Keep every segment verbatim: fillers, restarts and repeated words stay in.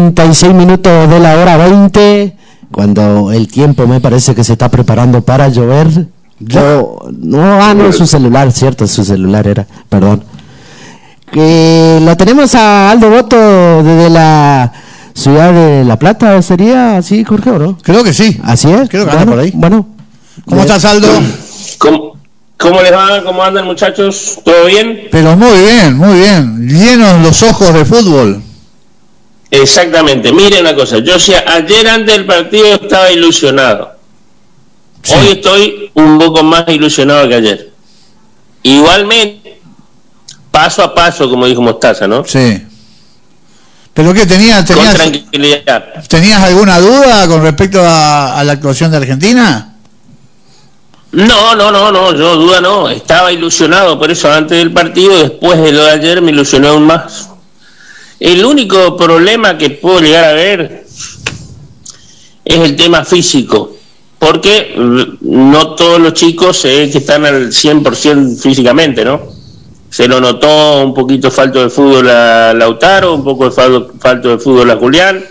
treinta y seis minutos de la hora veinte, cuando el tiempo me parece que se está preparando para llover. Yo, no, ah, no, su celular, cierto, su celular era, perdón. Que lo tenemos a Aldo Boto desde la ciudad de La Plata, ¿sería así, Jorge, o no? Creo que sí. ¿Así es? Creo que bueno, anda por ahí. Bueno. ¿Cómo estás, Aldo? ¿Cómo, ¿Cómo les va? ¿Cómo andan, muchachos? ¿Todo bien? Pero muy bien, muy bien. Llenos los ojos de fútbol. Exactamente. Miren una cosa. Yo, si ayer antes del partido estaba ilusionado. Sí. Hoy estoy un poco más ilusionado que ayer. Igualmente, paso a paso, como dijo Mostaza, ¿no? Sí. ¿Pero qué tenías? ¿Tenías, con tranquilidad. ¿Tenías alguna duda con respecto a, a la actuación de Argentina? No, no, no, no, yo duda no, estaba ilusionado por eso antes del partido, después de lo de ayer me ilusionó aún más. El único problema que puedo llegar a ver es el tema físico, porque no todos los chicos eh, que están al cien por ciento físicamente, ¿no? Se lo notó un poquito falto de fútbol a Lautaro, un poco de falto, falto de fútbol a Julián.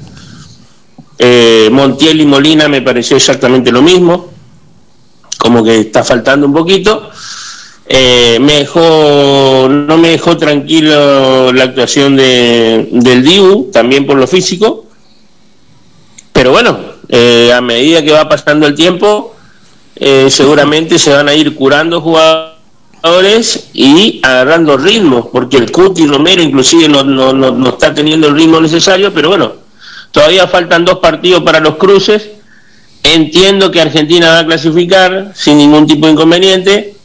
Eh, Montiel y Molina me pareció exactamente lo mismo, como que está faltando un poquito. Eh, me dejó, no me dejó tranquilo la actuación de, del Dibu, también por lo físico. Pero bueno, eh, a medida que va pasando el tiempo, eh, seguramente se van a ir curando jugadores y agarrando ritmo, porque el Cuti Romero inclusive no, no, no, no está teniendo el ritmo necesario, pero bueno, todavía faltan dos partidos para los cruces. Entiendo que Argentina va a clasificar sin ningún tipo de inconveniente,